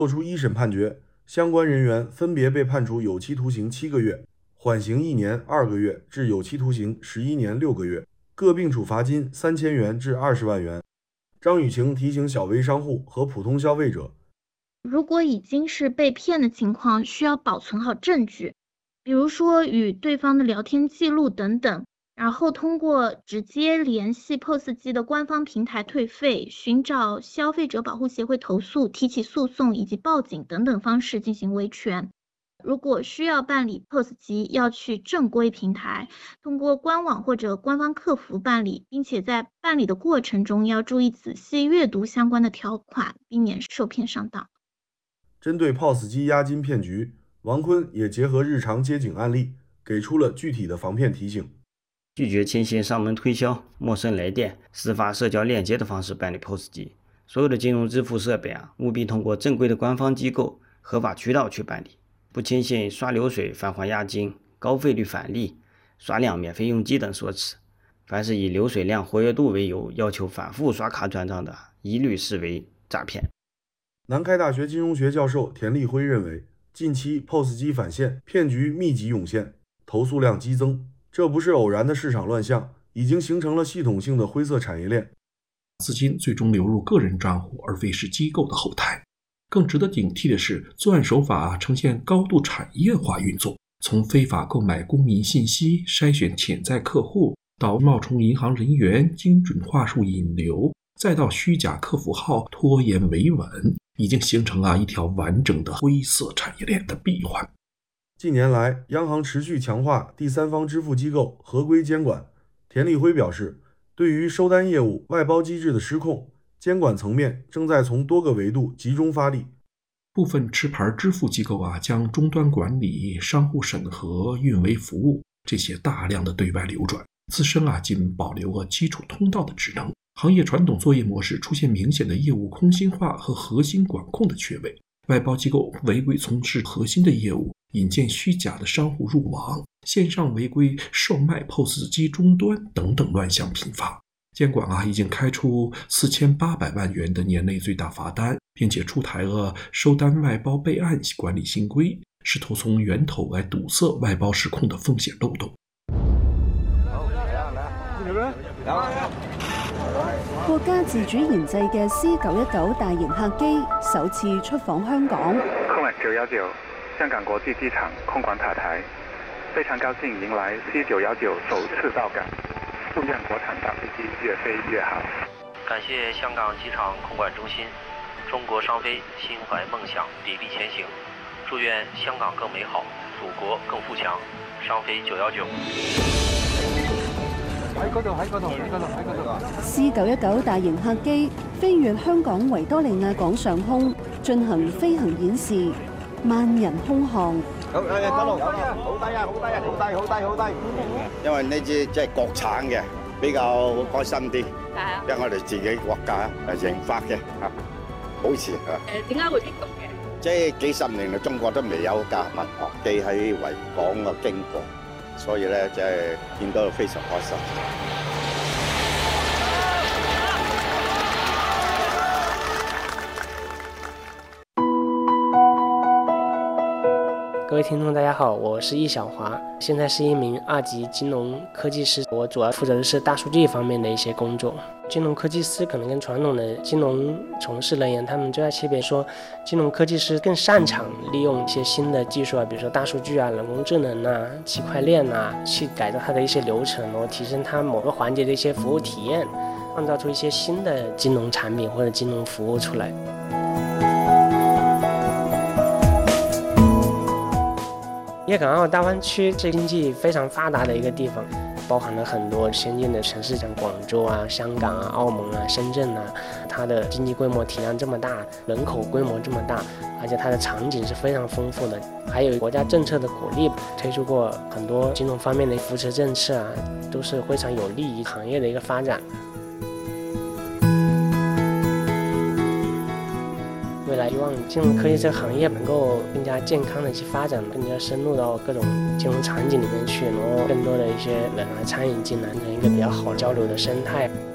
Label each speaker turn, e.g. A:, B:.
A: 作出一审判决，相关人员分别被判处有期徒刑7个月、缓刑1年2个月至有期徒刑11年6个月，各并处罚金3000元至20万元。张雨晴提醒小微商户和普通消费者，
B: 如果已经是被骗的情况，需要保存好证据，比如说与对方的聊天记录等等，然后通过直接联系 POS 机的官方平台退费、寻找消费者保护协会投诉、提起诉讼以及报警等等方式进行维权。如果需要办理 POS 机，要去正规平台，通过官网或者官方客服办理，并且在办理的过程中要注意仔细阅读相关的条款，避免受骗上当。
A: 针对 POS 机押金骗局，王坤也结合日常接警案例，给出了具体的防骗提醒。
C: 拒绝轻信上门推销、陌生来电、私发社交链接的方式办理 POS 机。所有的金融支付设备务必通过正规的官方机构、合法渠道去办理。不轻信刷流水返还押金、高费率返利、刷量免费用机等说辞。凡是以流水量活跃度为由要求反复刷卡转账的，一律视为诈骗。
A: 南开大学金融学教授田立辉认为，近期 POS 机返现骗局密集涌现，投诉量激增，这不是偶然的市场乱象，已经形成了系统性的灰色产业链。
D: 资金最终流入个人账户，而非是机构的后台。更值得警惕的是，作案手法呈现高度产业化运作，从非法购买公民信息、筛选潜在客户，到冒充银行人员、精准话术引流，再到虚假客服号拖延维稳，已经形成了一条完整的灰色产业链的闭环。
A: 近年来，央行持续强化第三方支付机构合规监管。田立辉表示，对于收单业务外包机制的失控，监管层面正在从多个维度集中发力。
D: 部分持牌支付机构将终端管理、商户审核、运维服务这些大量的对外流转，自身仅保留了基础通道的职能。行业传统作业模式出现明显的业务空心化和核心管控的缺位，外包机构违规从事核心的业务，引荐虚假的商户入网，线上违规售卖 POS 机终端等等乱象频发。监管已经开出4800万元的年内最大罚单，并且出台了收单外包备案管理新规，试图从源头来堵塞外包失控的风險漏洞。
E: 國家自主研製嘅 C919 大型客機首次出訪香港。
F: 空運919香港國際機場空管塔台，非常高興迎來 C919 首次到港，祝願國產大飛機越飛越好。
G: 感謝香港機場空管中心，中國商飛心懷夢想，砥礪前行。祝願香港更美好，祖國更富強。商飛919。
E: C919 大型客機飛越香港維多利亞港上空，進行飛行演示，萬人空巷。
H: 好低啊！好低啊！好低啊！好低！好低！因為呢支即係國產嘅，比較開心啲。因為我哋自己國家研發嘅好似
I: 點解會激動嘅？
H: 即係幾十年嚟，中國都未有架民航機喺維港嘅經過，所以咧即係見到非常開心。
J: 各位听众大家好，我是易小华，现在是一名2级金融科技师，我主要负责的是大数据方面的一些工作。金融科技师可能跟传统的金融从事人员他们最大区别说，金融科技师更擅长利用一些新的技术比如说大数据人工智能区块链去改造它的一些流程，然后提升它某个环节的一些服务体验，创造出一些新的金融产品或者金融服务出来。粤港澳大湾区是经济非常发达的一个地方，包含了很多先进的城市，像广州香港澳门深圳它的经济规模体量这么大，人口规模这么大，而且它的场景是非常丰富的，还有国家政策的鼓励，推出过很多金融方面的扶持政策都是非常有利于行业的一个发展。未来希望金融科技这个行业能够更加健康的去发展，更加深入到各种金融场景里面去，然后更多的一些人参与进来，成一个比较好交流的生态。